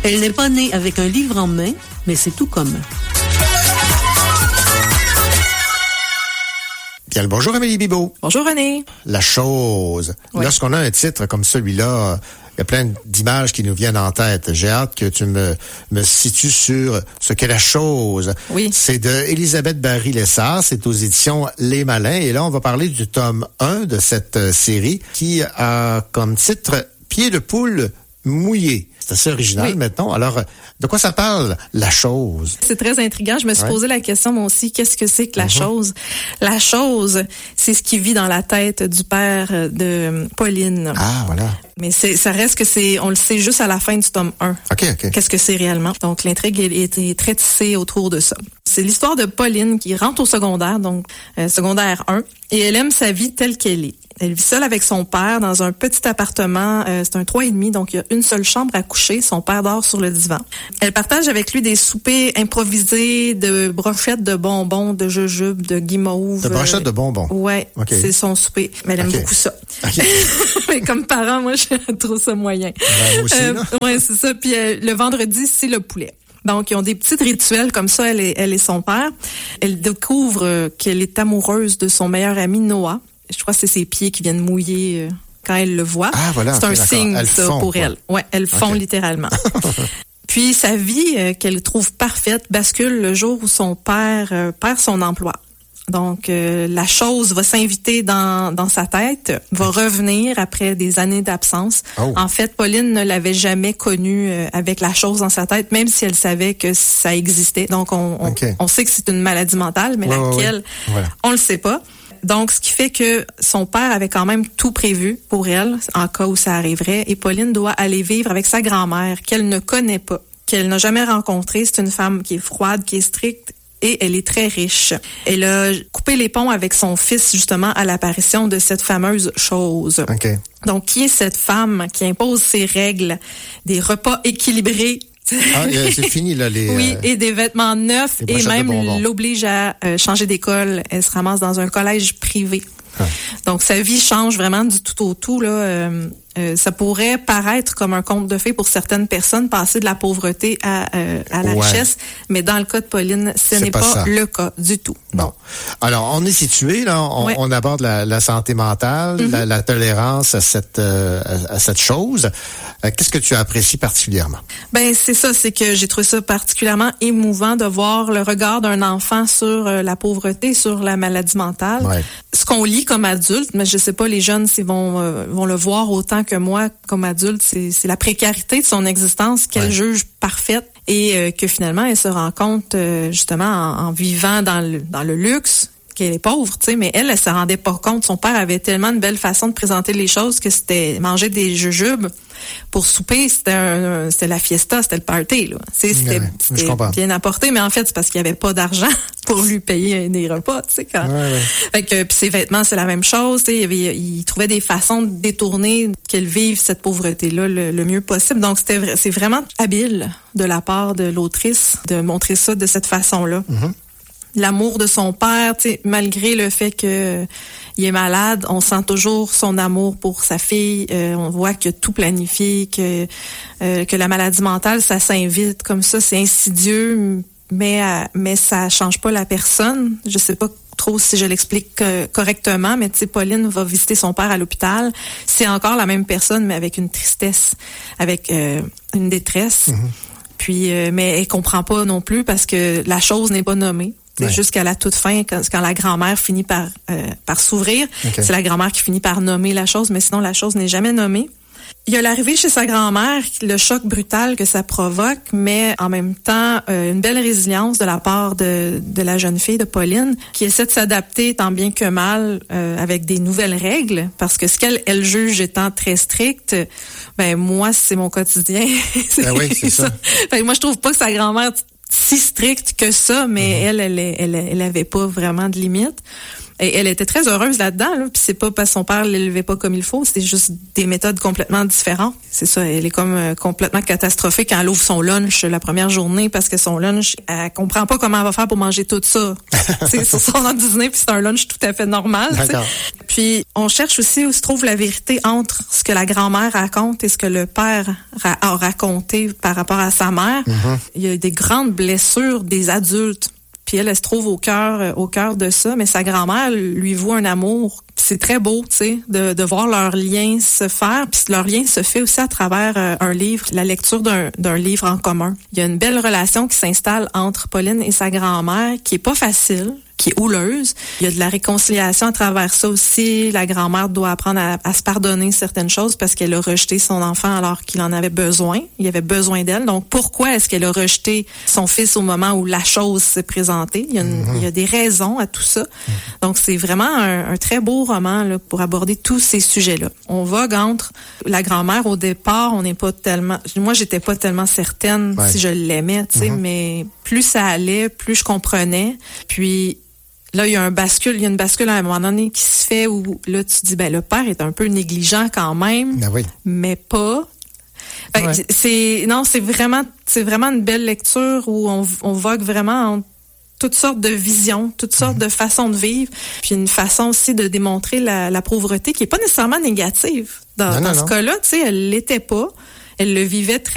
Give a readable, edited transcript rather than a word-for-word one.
Elle n'est pas née avec un livre en main, mais c'est tout comme. Bien le bonjour Amélie Bibeau. Bonjour René. La chose. Oui. Lorsqu'on a un titre comme celui-là, il y a plein d'images qui nous viennent en tête. J'ai hâte que tu me situes sur ce qu'est la chose. Oui. C'est de Élisabeth Barry-Lessard, c'est aux éditions Les Malins. Et là, on va parler du tome 1 de cette série qui a comme titre « Pied de poule mouillé ». C'est assez original, oui. Maintenant. Alors, de quoi ça parle, la chose? C'est très intriguant. Je me suis posé la question, moi aussi, qu'est-ce que c'est que la chose? La chose, c'est ce qui vit dans la tête du père de Pauline. Ah, voilà. Mais ça reste que on le sait juste à la fin du tome 1. OK. Qu'est-ce que c'est réellement? Donc, l'intrigue est très tissée autour de ça. C'est l'histoire de Pauline qui rentre au secondaire, donc secondaire 1, et elle aime sa vie telle qu'elle est. Elle vit seule avec son père dans un petit appartement, c'est un 3,5, donc il y a une seule chambre à coucher. Son père dort sur le divan. Elle partage avec lui des soupers improvisés de brochettes de bonbons, de jujubes, de guimauves. De brochettes de bonbons? Ouais, okay. C'est son souper. Mais elle aime beaucoup ça. Okay. Mais comme parent, moi, je trouve ça moyen. Ben, moi aussi, là. Ouais, c'est ça. Puis le vendredi, c'est le poulet. Donc, ils ont des petits rituels comme ça, elle et son père. Elle découvre qu'elle est amoureuse de son meilleur ami Noah. Je crois que c'est ses pieds qui viennent mouiller quand elle le voit. Ah, voilà. C'est un signe, elle ça, fond, pour elle. Ouais, elle fond littéralement. Puis, sa vie, qu'elle trouve parfaite, bascule le jour où son père perd son emploi. Donc, la chose va s'inviter dans sa tête, va revenir après des années d'absence. Oh. En fait, Pauline ne l'avait jamais connue avec la chose dans sa tête, même si elle savait que ça existait. Donc, on sait que c'est une maladie mentale, mais laquelle, on le sait pas. Donc, ce qui fait que son père avait quand même tout prévu pour elle, en cas où ça arriverait, et Pauline doit aller vivre avec sa grand-mère, qu'elle ne connaît pas, qu'elle n'a jamais rencontrée. C'est une femme qui est froide, qui est stricte, et elle est très riche. Elle a coupé les ponts avec son fils, justement, à l'apparition de cette fameuse chose. Okay. Donc, qui est cette femme qui impose ses règles, des repas équilibrés, ah, c'est fini, là, oui, et des vêtements neufs, et même l'oblige à changer d'école. Elle se ramasse dans un collège privé. Ah. Donc, sa vie change vraiment du tout au tout, là. Ça pourrait paraître comme un conte de fées pour certaines personnes, passer de la pauvreté à la richesse, mais dans le cas de Pauline, ce n'est pas le cas du tout. Bon. Alors, on est situé, là, on aborde la santé mentale, la tolérance à cette chose. Qu'est-ce que tu apprécies particulièrement? Ben, c'est ça, c'est que j'ai trouvé ça particulièrement émouvant de voir le regard d'un enfant sur la pauvreté, sur la maladie mentale. Ouais. Ce qu'on lit comme adulte, mais je sais pas les jeunes s'ils vont le voir autant que moi comme adulte, c'est la précarité de son existence qu'elle juge parfaite et que finalement elle se rend compte justement en vivant dans le luxe qu'elle est pauvre, tu sais, mais elle se rendait pas compte. Son père avait tellement une belle façon de présenter les choses que c'était manger des jujubes pour souper, c'était la fiesta, c'était le party, là. C'était bien apporté, mais en fait, c'est parce qu'il y avait pas d'argent pour lui payer des repas, tu sais, quand. Fait que, puis ses vêtements, c'est la même chose, tu sais, il trouvait des façons de détourner qu'elle vive cette pauvreté-là le mieux possible. Donc, c'est vraiment habile de la part de l'autrice de montrer ça de cette façon-là. L'amour de son père, tu sais, malgré le fait que il est malade, on sent toujours son amour pour sa fille. On voit qu'il a tout planifié, que la maladie mentale, ça s'invite comme ça, c'est insidieux, mais ça change pas la personne. Je sais pas trop si je l'explique correctement, mais tu sais, Pauline va visiter son père à l'hôpital. C'est encore la même personne, mais avec une tristesse, avec une détresse. Puis, mais elle comprend pas non plus parce que la chose n'est pas nommée. Jusqu'à la toute fin, quand la grand-mère finit par s'ouvrir, c'est la grand-mère qui finit par nommer la chose, mais sinon la chose n'est jamais nommée. Il y a l'arrivée chez sa grand-mère, le choc brutal que ça provoque, mais en même temps, une belle résilience de la part de la jeune fille, de Pauline, qui essaie de s'adapter tant bien que mal avec des nouvelles règles, parce que ce qu'elle juge étant très strict, ben moi, c'est mon quotidien. c'est ça. Fait que moi, je trouve pas que sa grand-mère si stricte que ça, mais elle avait pas vraiment de limite. Et elle était très heureuse là-dedans, là, puis c'est pas parce que son père l'élevait pas comme il faut, c'est juste des méthodes complètement différentes. C'est ça, elle est comme complètement catastrophée quand elle ouvre son lunch la première journée parce que son lunch, elle comprend pas comment elle va faire pour manger tout ça. C'est sur son Disney, puis c'est un lunch tout à fait normal. Puis on cherche aussi où se trouve la vérité entre ce que la grand-mère raconte et ce que le père a raconté par rapport à sa mère. Il y a des grandes blessures des adultes. Puis elle se trouve au cœur de ça, mais sa grand-mère lui voue un amour. C'est très beau, tu sais, de voir leur lien se faire. Puis leur lien se fait aussi à travers un livre, la lecture d'un livre en commun. Il y a une belle relation qui s'installe entre Pauline et sa grand-mère, qui est pas facile, qui est houleuse. Il y a de la réconciliation à travers ça aussi. La grand-mère doit apprendre à se pardonner certaines choses parce qu'elle a rejeté son enfant alors qu'il en avait besoin. Il avait besoin d'elle. Donc, pourquoi est-ce qu'elle a rejeté son fils au moment où la chose s'est présentée? Il y a des raisons à tout ça. Donc, c'est vraiment un très beau roman là, pour aborder tous ces sujets-là. On vogue entre la grand-mère. Au départ, on n'est pas tellement... Moi, j'étais pas tellement certaine si je l'aimais, tu sais, mais plus ça allait, plus je comprenais. Puis, là, il y a une bascule à un moment donné qui se fait où là tu dis le père est un peu négligent quand même, mais pas. C'est vraiment une belle lecture où on vogue vraiment entre toutes sortes de visions, toutes sortes de façons de vivre, puis une façon aussi de démontrer la pauvreté qui est pas nécessairement négative. Dans ce cas-là, tu sais, elle l'était pas, elle le vivait très